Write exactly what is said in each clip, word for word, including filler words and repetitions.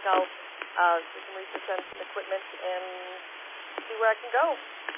I'll uh, do some research on some equipment and see where I can go.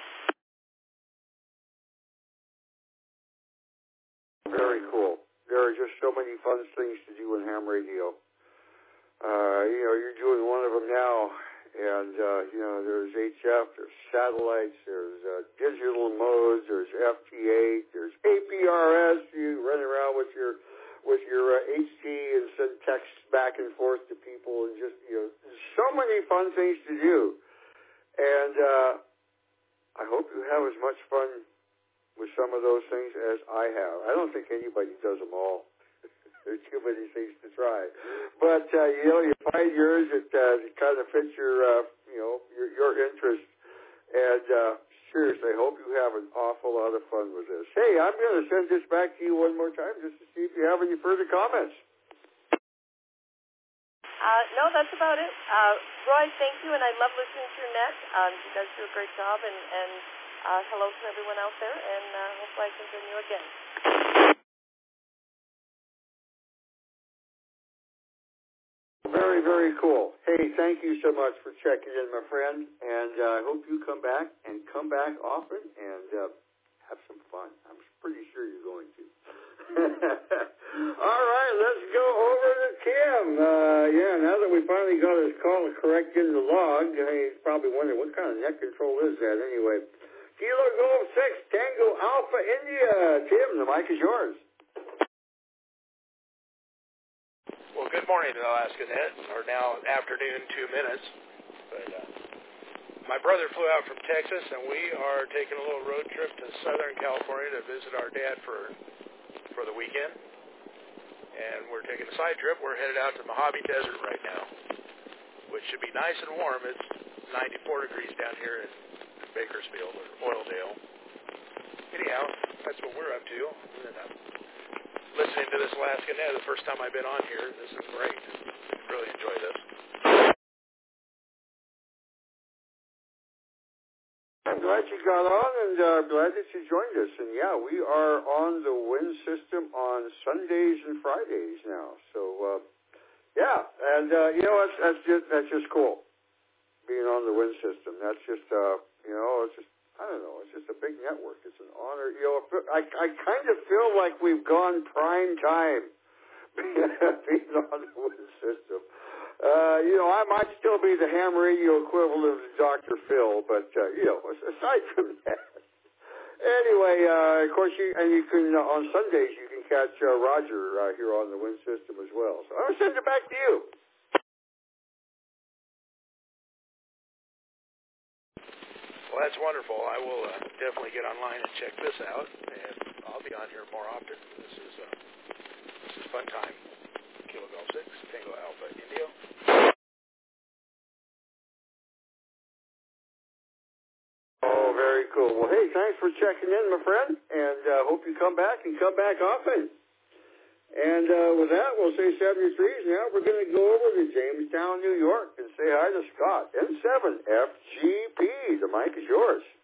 Very cool. There are just so many fun things to do in ham radio. Uh, you know, you're doing one of them now, and, uh, you know, there's H F, there's satellites, there's uh, digital modes, there's F T eight, there's A P R S. You run around with your with your uh, H T and send texts back and forth to people, and just, you know, so many fun things to do. And uh, I hope you have as much fun with some of those things as I have. I don't think anybody does them all. There's too many things to try. But, uh, you know, you find yours that uh, kind of fits your, uh, you know, your, your interest. And uh, seriously, I hope you have an awful lot of fun with this. Hey, I'm going to send this back to you one more time just to see if you have any further comments. Uh, no, that's about it. Uh, Roy, thank you, and I love listening to your net. Um, you guys do a great job, and, and uh, hello to everyone out there, and uh, hopefully I can join you again. Very, very cool. Hey, thank you so much for checking in, my friend, and uh, I hope you come back and come back often and uh, have some fun. I'm pretty sure you're going to. All right, let's go over to Tim. Uh, yeah, now that we finally got his call correct in the log, he's probably wondering what kind of net control is that anyway. Kilo Golf six, Tango Alpha India. Tim, the mic is yours. Well, good morning, Alaska Net, or now afternoon, two minutes. But uh, my brother flew out from Texas, and we are taking a little road trip to Southern California to visit our dad for for the weekend. And we're taking a side trip. We're headed out to Mojave Desert right now, which should be nice and warm. It's ninety-four degrees down here in Bakersfield or Oildale. Anyhow, that's what we're up to. And, uh, listening to this Alaska Net, the first time I've been on here. This is great. Really enjoy this. I'm glad you got on, and uh, glad that you joined us. And yeah, we are on the wind system on Sundays and Fridays now. So uh, yeah, and uh, you know that's that's just that's just cool. Being on the wind system, that's just uh, you know it's just. I don't know. It's just a big network. It's an honor. You know, I, I kind of feel like we've gone prime time being on the wind system. Uh, you know, I might still be the ham radio equivalent of Doctor Phil, but, uh, you know, aside from that. Anyway, uh, of course, you, and you can, uh, on Sundays, you can catch uh, Roger uh, here on the wind system as well. So I'll send it back to you. Well, that's wonderful. I will uh, definitely get online and check this out, and I'll be on here more often. This is uh, this is fun time. Kilo Golf six, Tango Alpha India. Oh, very cool. Well, hey, thanks for checking in, my friend, and uh, hope you come back and come back often. And uh, with that, we'll say seventy-threes. Now we're going to go over to Jamestown, New York, and say hi to Scott. N seven F G P. The mic is yours.